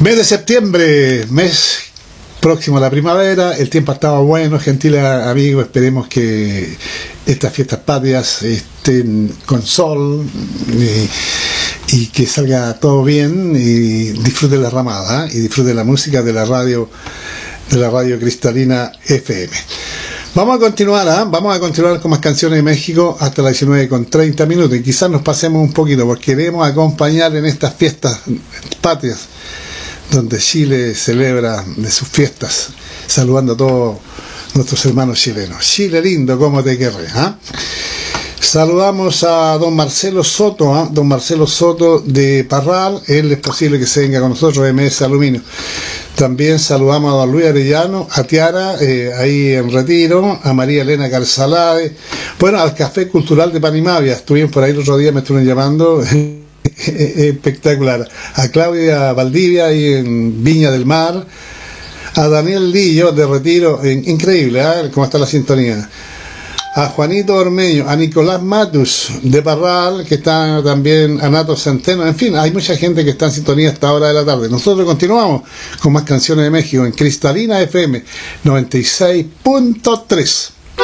Mes de septiembre, mes próximo a la primavera, el tiempo ha estado bueno, gentiles amigos, esperemos que estas fiestas patrias estén con sol y que salga todo bien y disfruten la ramada y disfruten la música de la radio Cristalina FM. Vamos a continuar con más canciones de México hasta las 19:30 y quizás nos pasemos un poquito porque queremos acompañar en estas fiestas patrias donde Chile celebra de sus fiestas, saludando a todos nuestros hermanos chilenos. Chile lindo, cómo te querré, ¿eh? Saludamos a don Marcelo Soto, don Marcelo Soto de Parral. Él es posible que se venga con nosotros, MS Aluminio. También saludamos a don Luis Arellano, a Tiara, ahí en Retiro, a María Elena Garzalade, bueno, al Café Cultural de Panimavia, estuvieron por ahí el otro día, me estuvieron llamando, espectacular, a Claudia Valdivia ahí en Viña del Mar, a Daniel Lillo de Retiro, increíble, cómo está la sintonía, a Juanito Ormeño, a Nicolás Matus de Parral, que está también, a Nato Centeno, en fin, hay mucha gente que está en sintonía a esta hora de la tarde. Nosotros continuamos con más canciones de México en Cristalina FM 96.3.